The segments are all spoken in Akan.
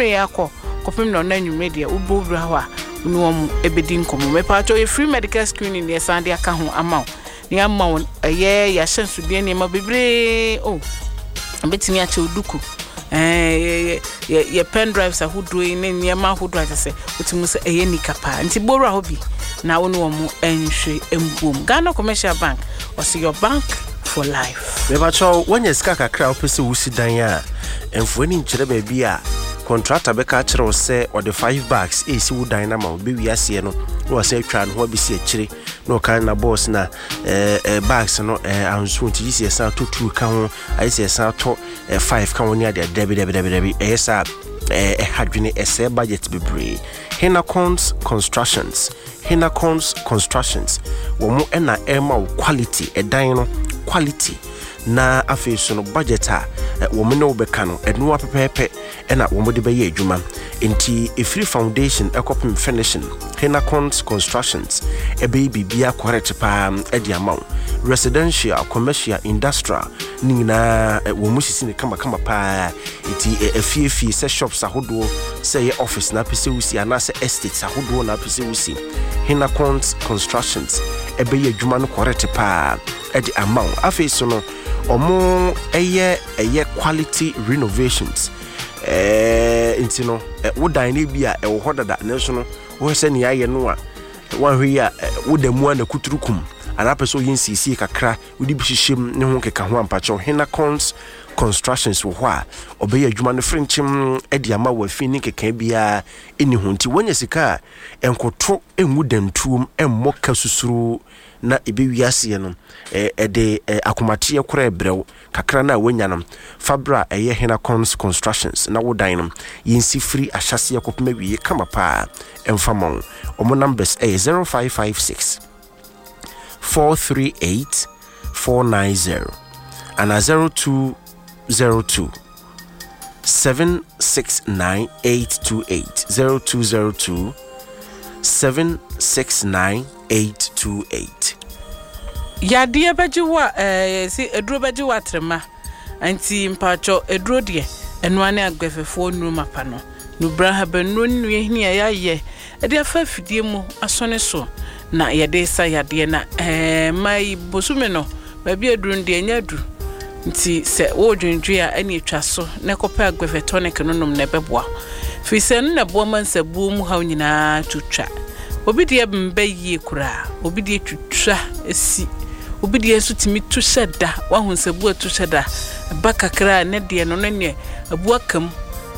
yako kopim no na nwumre de ubo bra ho a unu wom ebedi nkomo me pa to free medical screening ne sande aka ho ama ne ama won ye ya hyensude ne ma bebre betimi a che oduku ye pen drives ahodo ne niema ahodo atese otimu se eye nikapa nti bora ho bi na wonu wom enhwe embom Ghana Commercial Bank was your bank for life. Me ba cho wanya sika kakra opese wusi dan a emfoni nkyere ba bia contractor be ka kire wo se or the 5 bags esi wo dan na ma be wiase no no se atwa no ho bi se akire no kan na boss na bags no anso nti isi esa to 2 ka ho ayisi esa to 5 ka ho ni ade debi esa hadwene ese budget bebre Hinacons Constructions wo mo na ema quality edan no quality na afeso no budget a wo me no be ka no enu apepepe na wo mo de be ye adwuma enti a free foundation ekopim finishing Hinacons Constructions baby bia correct pa e amount residential commercial industrial nina wo mo sisi ne kama pa enti efie se shops ahodo se ye office na pese wusi ana se estates ahodo na pese wusi Hinacons Constructions be ye adwuma no correct pa e amount afeso no omo eye quality renovations intino wo dan ne bia e wo hodada ne so no wo se ne aye no a wan hwe ya wo da mu ana kuturukum ana peso yin sisi kakra wo di bihihim ne ho keka ho ampacho Hinacons Constructions wo ho a obeya adwuma no frenchim e ama wa fini keka bia eni ho nti wonya sika enkoto enwu dantuom emmɔ kasusuru na ebewiase no de akomate ekora ebrew kakra na wonya no fabra eye Hinacons Constructions na wo dan no yinsi free ahyase yakopema wie kama pa emfamon omo numbers 0556 438 490 and 0202 769 828 0202 769 828 Yadie bejiwa si edro bejiwa trema anti mpacho edro de eno ane agbefefo nu mapa no nu bra ha benu nu ehni ya ye ede afa fidie mu asone so na yede sa yade na mai bosume no ba bi edru de anya dru nti se wo dwendwe a ane atwa so ne kopa agbefetonic no nom na beboa fi se no na bo man sabu mu ha nyina tutwa obi de mba yie kura obi de twutwa esi obi de so timi tusheda wa hunsabu tusheda bakakra ne de no ne abu akam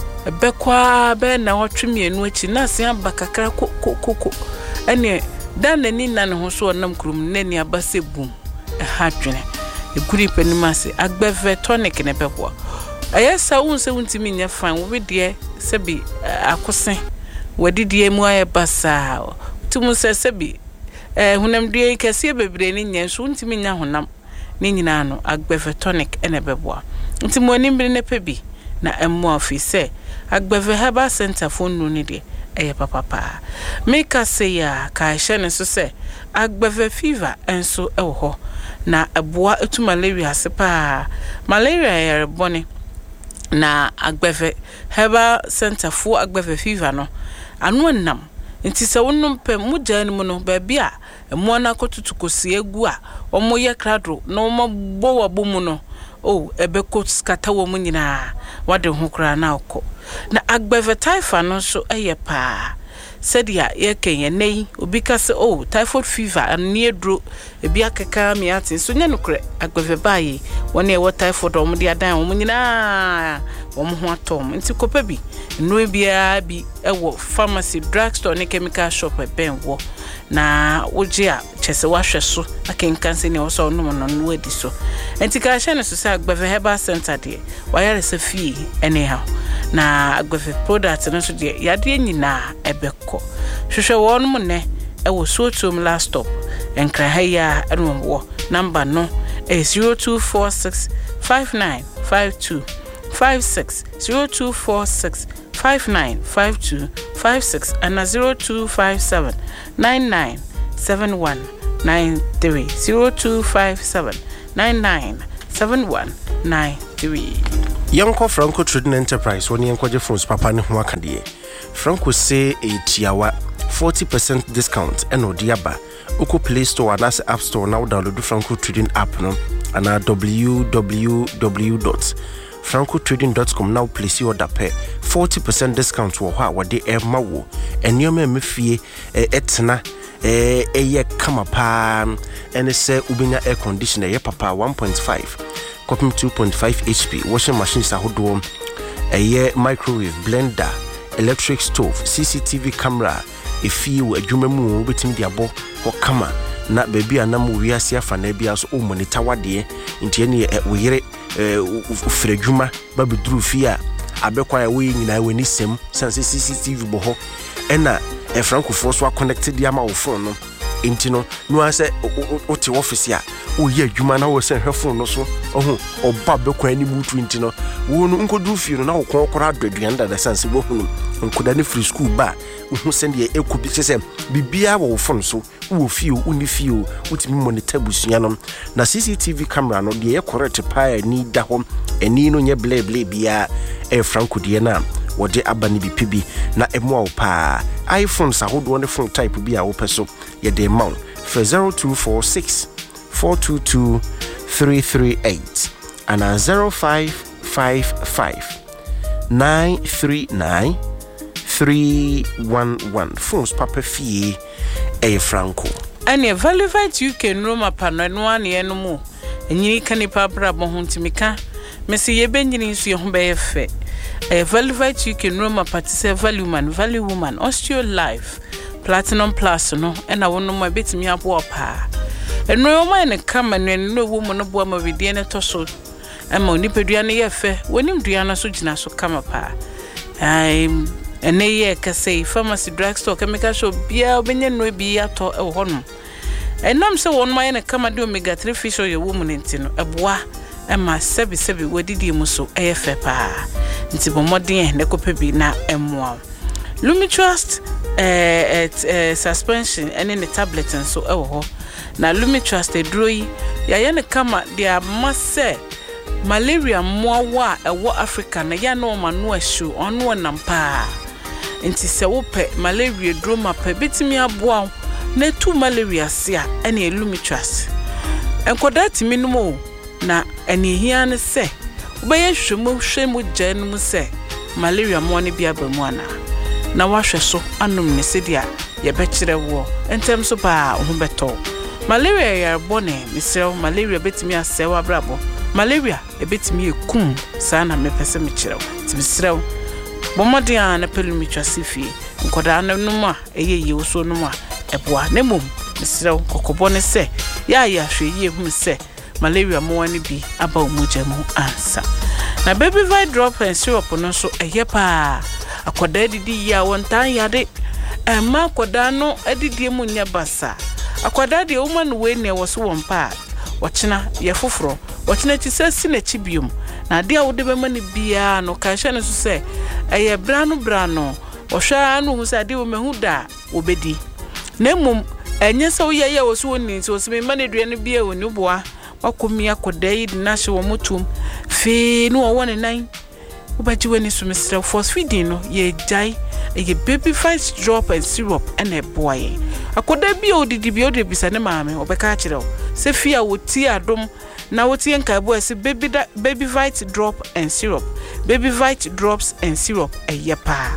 bekwa be na wotwemienu achi na se bakakra kokoko ene dan nani na ne ho so nam krum ne ne abasebum ha dwene eguri panimase agbefe tonic ne bebo ayesa wonse wontimi nya fan obi de sebi akose wadidie mu aye basa tumu sebi hunam die kase bebre ni nyenso ntimi nya honam ni nyina no agbefe tonic ene beboa ntimo animbre ne pebi na emmo office agbefe herbal center fonu ni de eye papa make us say ya ka hye so se agbefe fever enso ewo ho na eboa etu malaria sepa malaria yare bone na agbefe herbal center fu agbefe fever no anu nam nti se wonum pem mujan mu no ba bia emo na kotutukosi egu a omo ye krado na omo bo wabo mu no ebe ko skata wo mu nyina wade ho kra na okọ na agbefe taifa no so eye pa sedia ye kenye nei obi ka se typhoid fever ani edro ebi akeka mi ati so nya nokre agbefe baye wona e wo typhoid omo de adan omo nyina omo ho atom nti kopa bi no bia bi ewo pharmacy drugstore ne chemical shop ben wo na oje a chese wahwe so akenkan se ne wo so no no edi so nti ka hye ne so se agbefe herbal center de wayare se fie anyhow na agbefe product no so de yade nyina ebekọ hwehwe won mu ne ewo sotom last stop enkra haya eno wo number no 0246 5952 56 0246 5952 56 and 0257 997193 0257 997193 Yanko Franco Trading Enterprise when Yanko phones papa ne ho akade. Franco say etiawa 40% discount eno diaba. Oko Play Store and as App Store now download Franco Trading app no and www.francotrading.com now place your order pay 40% discount wo ha wode e ma wo enyo me fie etna eye kama pa ene se ubenya air conditioner ye papa 1.5 copy 2.5 HP washing machines ahodo eye microwave blender electric stove CCTV camera efie wo adwuma mu obetim de abo ho kama na baby anam wiase afa na bia so o monitor wade ntie ne wo yere ufredwuma babeduru fie a abekwa ya we nyina wani sem sanse CCTV bo ho ena Franco force wa connected ya ma wo phone no enti no ase o te office a o ye adwuma na wo se hwe phone no so ohu oba bekwa ni mu 20 no wo no nkodu fie no na wo kokora aduaduan da sanse bo hunu nkoda ne free school ba wo send ye ekobi se bibia wo phone so wo fie uni fie utimi monitor busua no na CCTV camera no de ye correct pa ni da ho eni no nye ble bia Franco de na wode abani bi pibi na emo pa iPhone sahodo ne phone type bi a wo peso ye de maw for 0246 422 338 and 0555 939 311 phones papa fie Franco ane Valivite UK Roma pano no ane no mu enyini kanipa bra bo ho ntimika mesi ye benyini nsu ye ho be yefe Valivite UK Roma patise value woman Osteo Life Platinum Plus no ena wono ma betimi abo pa eno yo ma ne kama no wo mu no bo ma wedie ne toso ama onipedua ne yefe wonim dua na so gina so kama pa ene ye kase pharmacy drugstore chemical shop bia obenye no bi ato e ho no enam se won ma ne kama de omega 3 fish oil wo mu ne ntino eboa ema sebi wadidi mu so eyefe pa nti bomoden ne kopebi na emwa Lumi Trust suspension ene ne tablet nso e ho na Lumi Trust edroyi ya ne kama dia mase malaria moawa ewo Africa na ya no ma no ahsu ono nampa nti se wo pe malaria droma pe betimi aboa na tu malaria sia ene Lumi Trust enkoda timi no mo na ene hia ne se ubeye hwemu gyanum se malaria mo ne bia ba mu ana na wahwe so anum ne sedia ye bekire wo entem so ba ho beto malaria ya bone misrew malaria betimi asewa brabo malaria ebetimi ekum sana mepese mekirew tibisrew bomodia na pelumi twasifi nkoda anum a eyeye wo so num a eboa na mom misrew kokobone se ya hwe ye hu se malaria mo wani bi aba umuja mu ansa na baby vi drop and syrup no so eyepa akoda didi ya wontan yade ma akoda no adidi mu nya basa akoda de uma no we ne woso wonpa wochina ye foforo wochina ti sasi na chibium na de a wode be mani bia no ka hwe no so se eye brano wohwa no hu se de wo mehu da obedi na mum enye se wo ye woso woni so se me mani dua no bia woni boa wakomia kodai na hye wo motum fe no wo ne nan ubaji weni so misra force feeding no ye jai ye baby fight drop and syrup and a boy akoda bi odidi bi ode bisa ne maame obeka kire se fia woti adom na woti enka bo se baby fight drop and syrup baby fight drops and syrup eyepa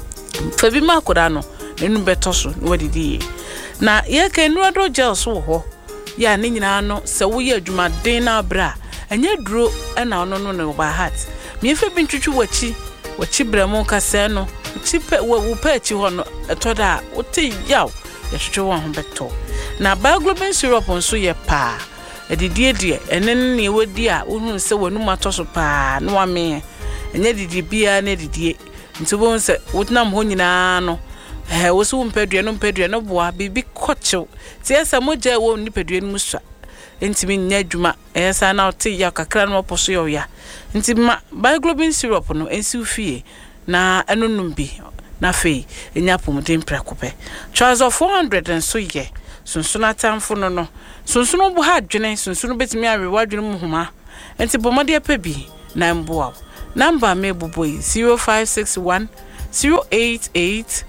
fa bi makoda no nenu beto so no wadidi na ye ka nura do gel so ho ya ne nyina no se wo ye adwuma den na bra enye duro na ono no no ba heart me fe bi ntwetwe wachi bramo kase no chipe wo pachi ho no etoda wote yaw ye twetwe wo ho beto na bioglobin syrup nso ye pa edidie enen ne wodi a wohu se wonu matoso pa no ame enye didi bia na didie ntibo se wotnam ho nyina no wo so mpedua no boa bibi kochew ti esa moja wo nipedua no musa ntimi nya adwuma esa na oti ya kakra no poso yo ya ntima bioglobin syrup no ensi fie na enunum bi na fe enya pomden prekope charge of 400 and so ye sunsun atamfo no sunsun bo ha adwene sunsun betimi awe wadwene mu homa enti bomode pe bi na mboa number me boboy 0561 088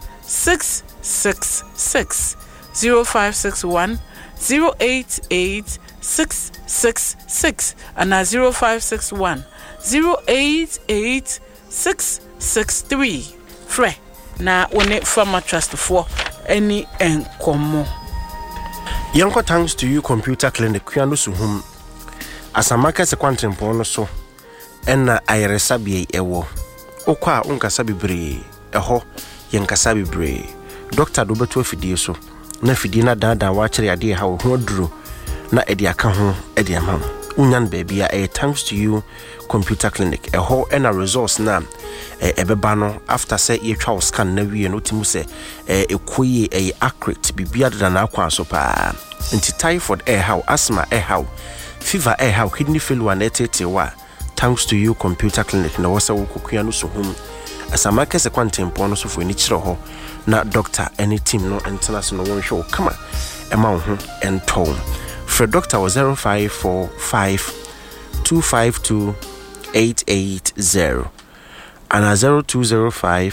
666 0561 088 666 and 0561 088 663 frɛ na one farmer trust for any enkomo. Yanko thanks to you computer clinic kuano suhum asamaka se kwantempo no so enna ayeresabe ewo okwa unkasa bibre eho yenkasa bibre doctor do beto afidie so na fidie na dada wa kire ade ha ho aduro na edi aka ho edi ama unyan baby thanks to you computer clinic eho ena resource na ebeba no after say ye twa scan na wie no timu se ekoyi accurate bibia dada na akwa so pa nti typhoid how asthma how fever how kidney failure na etetewa thanks to you computer clinic na wasa wokokua no so hum asamaka se kwantempo no so fo ni kire ho na doctor any team no international no won kama ema ho ento for doctor was 0545 252 880 and 0205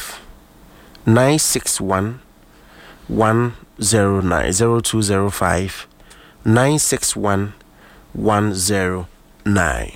961 109 0205 961 109.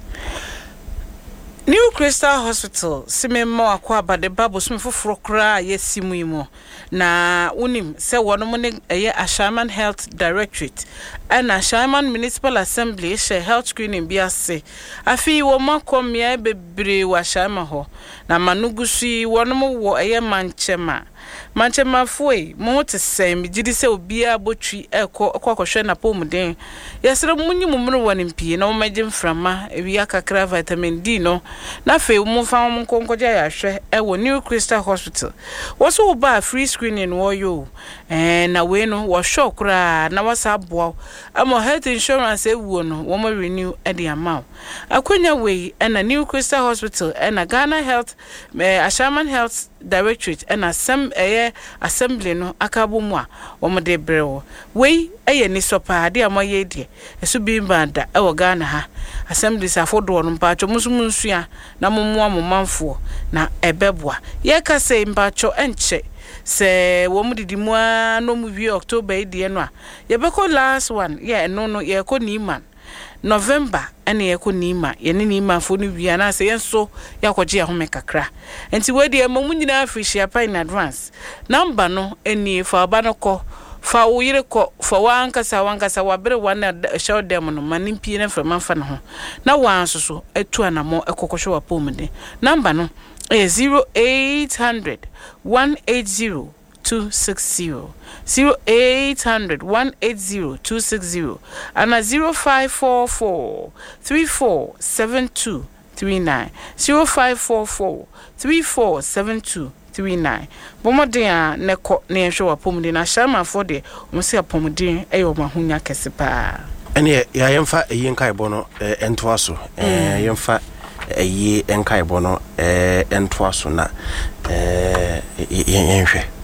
New Crystal Hospital simemo akwa bade babo sumfoforo kra yesimu imo na unim se wono ne Ashaman Health Directorate and Ashaman Municipal Assembly she health screening biase afi wo makom ya bebre wa Ashama ho na manugusi wono mo wo manchema foi mo te sem gidi se obia botwi ekokwohwe na pomuden yesere munyi mumru wanimpie na omaje mframa ewi akakra vitamin D no na fe mu fa mu konkoja ya hwe ewo New Crystal Hospital woso wo ba free screening wo yo na we no wo show kra na wasa boa amo health insurance ewu no wo ma renew e de amount akonya we na New Crystal Hospital na Ghana Health Ashaman Health Directorate and assembly no akabo mu a wo de brewo we ni sopa de amoye de esu bi mbanda e wo Ghana ha assembly safodo no mpacho musumunsu na mommo amomanfo na ebeboa ye ka se mpacho enche se wo mudidi mu no mu wi October edie no a ye beko last one ye no ye ko Niman November ene ye ko Nima ye ne Nima fo no wi ana se yenso yakoje ahome kakra enti we de mamu nyina afishia pa in advance number no eni fa ba no ko fa wo yire ko fa wankasa wa bere wana show dem no manimpie na fra manfa no ho na wansoso etu anamo ekokosho wa pomde number no 0800 180 260 0800 180 260 and 0544 3472 39 0544 347239 bomodea neko na ehwe wa pomde na shama for de omse apomde eyo mahunya kesepa ene ya yemfa eyinkai bono entoaso yemfa eyi enkai bono entoaso na yenhwe